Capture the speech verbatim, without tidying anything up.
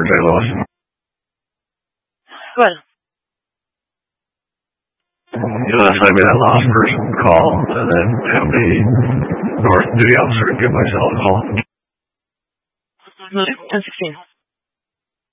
J. Lewis. What? You left me that last person call, and then have the North Duty officer give myself a call. ten sixteen.